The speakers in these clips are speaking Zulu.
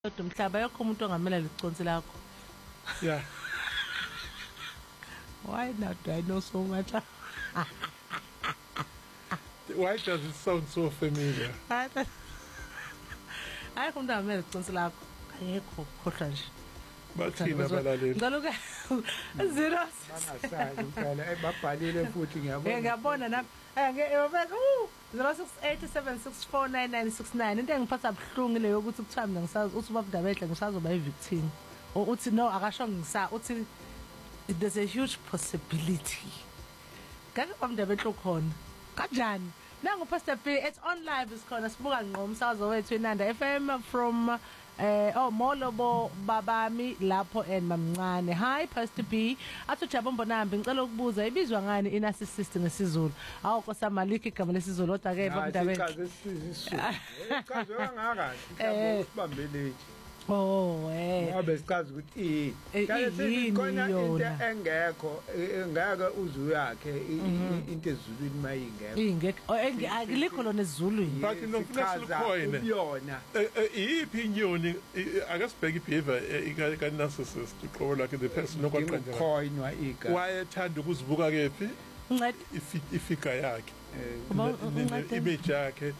Kodwa mhlaba yakho umuntu ongamela liconsi lakho. Yeah. Why not? Do I know so much? Why does it sound so familiar? Hayi umuntu ongamela liconsi lakho. Ayekho khohlwa nje. Bathina balaleli. Ngaloku 0 Bangasazi impela babhalile futhi ngiyabona. Ngiyabona nami. Ngiyabeka 0687649969 into engiphatha buhlungu leyo ukuthi kuthiwa mina ngisazi uthi ubabudabedla ngisazoba ivictim. Uthi no akasho uthi there's a huge possibility. Ngeke bamdabedla khona. Kanjani? Nangu Pastor B, it's on live isikhona sibuka ngqo umsakazo wethu eNanda FM from Molobo babami lapho Mamncane. Hi Pastor B, athi Jabo Mbonambi ngicela ukubuza ibizwa ngani inarcissist ngesizulu? Awu kosamaliki igama lesizulu kodwa ke bamdabe. Ichaze isizulu. Ichaze kangaka mhlawumbe usibambelethi. Oh Ngabe sichaza ukuthi kanti khona into engekho ngeke uzu yakhe into ezulwini mayingekho. Ingekho akulikho lona ezulwini. But nofuna silikhoyine. Yona. Iyiphi inyoni akasibheka ibehavior ka narcissist uqobo lakhe the person nokwaqanjela. Ukhoyinwa igama. Wayethanda ukuzibuka kephi? Ncede Ifika yakhe. Image yakhe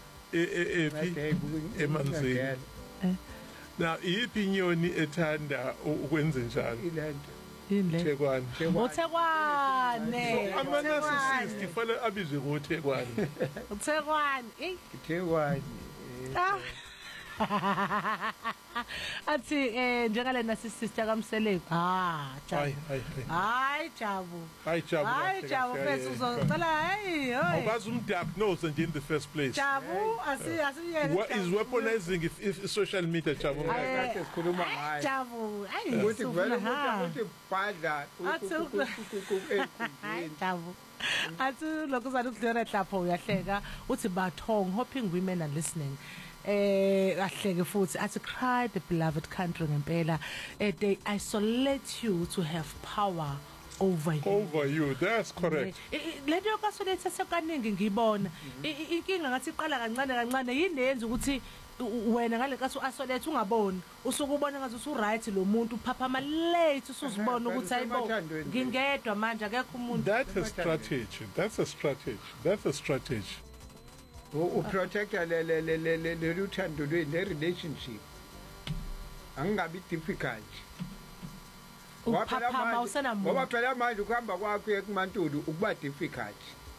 emanzini. Now iyiphi inyoni ethanda ukwenza njalo? Indle. Thekwane. Uthekwane. Ama-narcissist kufanele abizwe ngothekwane. Uthekwane. Thekwane. Athi njengale narcissist akamseleko. Jabu. Hayi Jabu. Hayi Jabu bese uzocela hayi. Awukazi umdiagnose nje in the first place. Jabu asiyeke. What is weaponizing if social media Jabu? Kade sikhuluma ngayo. Jabu. Hayi. Ukuthi vele umuntu bhadla Jabu. Athi lokho uzalukudlera lapho uyahleka uthi bathong hoping women are listening. Ahleke futhi athi cry the beloved country ngempela they isolate you to have power over you. That's correct. Lento yokasolethe sekaningi ngiyibona inkinga ngathi iqala kancane yini yenza ukuthi wena ngale kathi uasolate ungaboni usuke ubona ngathi usu right lo muntu phaphama late usuzibona ukuthi hayibo ngingedwa manje akekho umuntu. That's a strategy. Protector le uthando le relationship angabi difficult. Uphaphama usenamuntu. Ngoba phela manje ukuhamba kwakho ekumantulu ukuba difficult.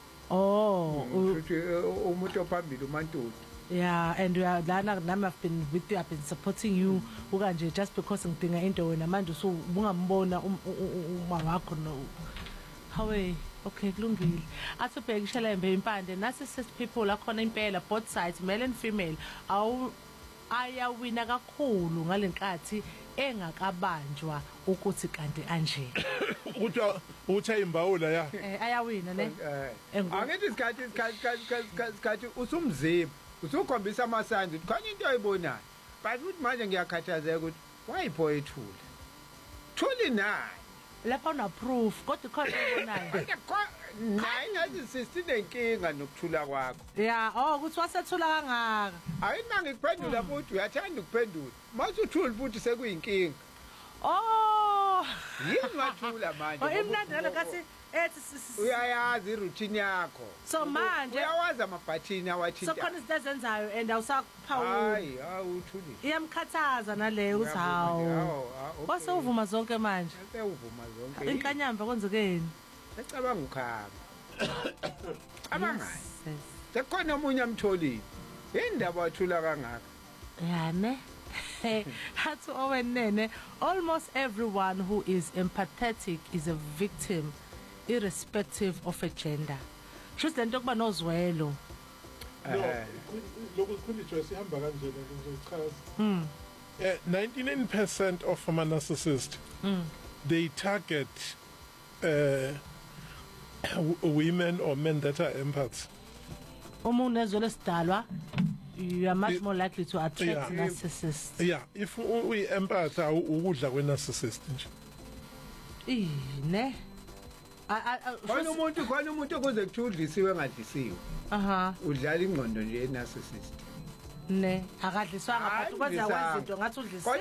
Umuntu ophambili uMantulu. Yeah, and lana nami I've been with you, I've been supporting you ukanje just because ngidinga into wena manje usungambona uma wakho no hawe okay kulungile athi ubhekishela embe impande narcissist people akhona impela both sides male and female ayawina kakhulu ngalenkathi engakabanjwa ukuthi kanti anje utha imbawula ya ayawina ne angithi isikhathi usumzipho usukhombisa amasanzi khona into ayibonayo but uthi manje ngiyakhathazeka ukuthi wayipho ethule nayi lapha una proof kodwa khona ubonayo nayi ngathi sisinenkinga nokuthula kwakho ukuthi wasethula kangaka ayina ngikuphendula futhi uyathanda ukuphendula mase uthule futhi sekuyinkinga yini ngathula manje imnandi ngalekathi uyayazi iroutine yakho so manje uyawazi amabhathini awathinta so khona izinto ezenzayo and awusakuphawu hayi uthuli iyamkhathaza naleyo ukuthi hawo wase uvuma zonke manje uvuma zonke inkanyamba kwenzekeni ecabanga ukhamba abangayi sekhona umunye amtholile indaba wathula kangaka ne Hathu owenene almost everyone who is empathetic is a victim irrespective of a gender. Just lento kuba nozwelo. Lokho sikhulijwe sihamba kanjena ngizochaza. 99% of narcissists they target women or men that are empaths. Umuntu ezwelo sidalwa you are much more likely to attract narcissists. If we empath ukudla kwe narcissist nje. Ne khona umuntu kuze kuthi udlisiwe ngadlisiwe udlala ingqondo nje narcissist ne akadliswanga but ukwenza kwezinto ngathi udlisiwe